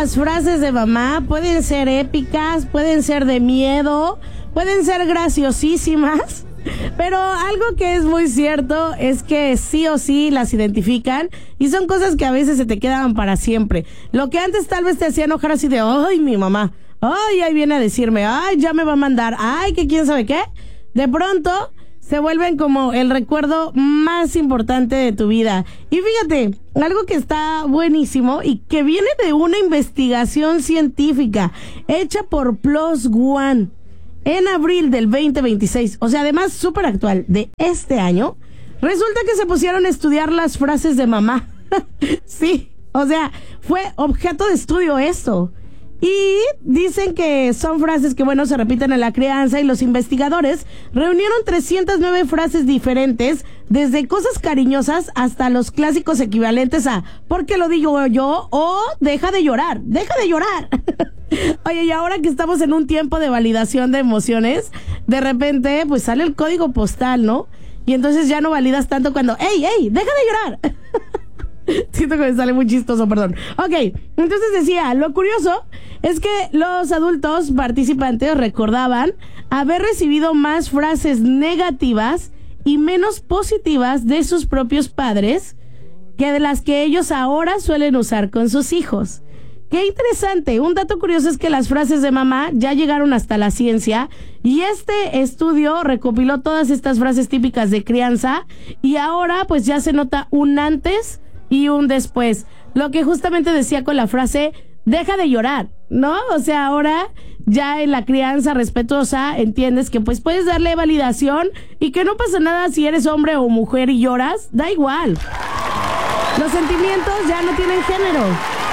las frases de mamá pueden ser épicas, pueden ser de miedo, pueden ser graciosísimas, pero algo que es muy cierto es que sí o sí las identifican y son cosas que a veces se te quedan para siempre. Lo que antes tal vez te hacía enojar así de, ay, mi mamá, ay, ahí viene a decirme, ay, ya me va a mandar, ay, que quién sabe qué, de pronto se vuelven como el recuerdo más importante de tu vida. Y fíjate, algo que está buenísimo y que viene de una investigación científica hecha por PLOS ONE en abril del 2026, o sea, además súper actual de este año, resulta que se pusieron a estudiar las frases de mamá. Sí, o sea, fue objeto de estudio esto. Y dicen que son frases que, bueno, se repiten en la crianza y los investigadores reunieron 309 frases diferentes, desde cosas cariñosas hasta los clásicos equivalentes a ¿por qué lo digo yo? O deja de llorar, deja de llorar. Oye, y ahora que estamos en un tiempo de validación de emociones, de repente pues sale el código postal, ¿no? Y entonces ya no validas tanto cuando ¡ey, deja de llorar! Siento que me sale muy chistoso, perdón. Ok, entonces decía, lo curioso es que los adultos participantes recordaban haber recibido más frases negativas y menos positivas de sus propios padres que de las que ellos ahora suelen usar con sus hijos. ¡Qué interesante! Un dato curioso es que las frases de mamá ya llegaron hasta la ciencia y este estudio recopiló todas estas frases típicas de crianza y ahora pues ya se nota un antes y un después. Lo que justamente decía con la frase, deja de llorar, ¿no? O sea, ahora ya en la crianza respetuosa entiendes que pues puedes darle validación y que no pasa nada si eres hombre o mujer y lloras, da igual. Los sentimientos ya no tienen género.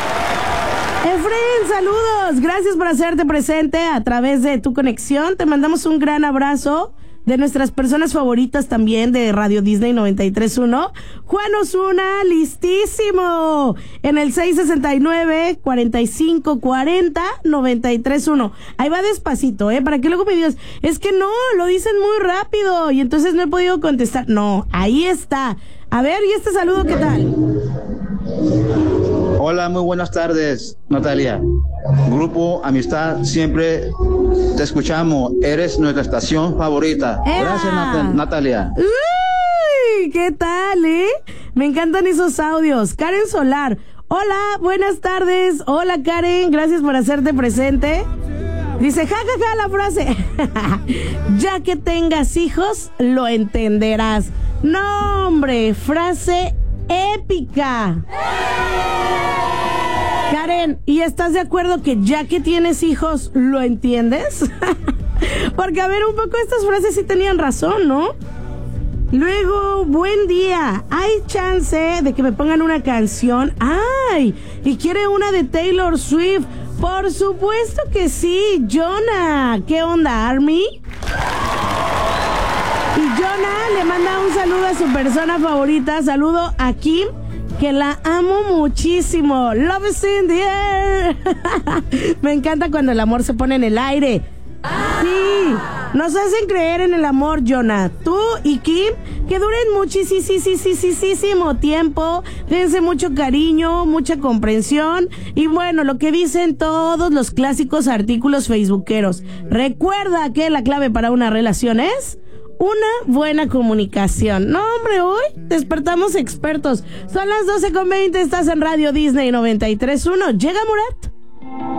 Efren, saludos. Gracias por hacerte presente a través de tu conexión. Te mandamos un gran abrazo de nuestras personas favoritas también de Radio Disney 93.1. Juan Osuna, listísimo. En el 669-4540-93.1. Ahí va despacito, para que luego me digas, es que no, lo dicen muy rápido y entonces no he podido contestar. No, ahí está. A ver, ¿y este saludo qué tal? Hola, muy buenas tardes, Natalia. Grupo Amistad, siempre te escuchamos. Eres nuestra estación favorita. Gracias, Natalia. Uy, ¿qué tal, Me encantan esos audios. Karen Solar. Hola, buenas tardes. Hola, Karen, gracias por hacerte presente. Dice, jajaja, la frase. Ya que tengas hijos, lo entenderás. No, hombre, frase épica. Karen, ¿y estás de acuerdo que ya que tienes hijos, lo entiendes? Porque, a ver, un poco estas frases sí tenían razón, ¿no? Luego, buen día. ¿Hay chance de que me pongan una canción? ¡Ay! ¿Y quiere una de Taylor Swift? Por supuesto que sí, Jonah. ¿Qué onda, Army? Y Jonah le manda un saludo a su persona favorita. Saludo a Kim, que la amo muchísimo. Love is in the air. Me encanta cuando el amor se pone en el aire. Sí, nos hacen creer en el amor, Jonah. Tú y Kim, que duren muchísimo tiempo. Dense mucho cariño, mucha comprensión. Y bueno, lo que dicen todos los clásicos artículos facebookeros. Recuerda que la clave para una relación es una buena comunicación. No, hombre, hoy despertamos expertos. Son las 12:20, estás en Radio Disney 93.1. Llega Murat.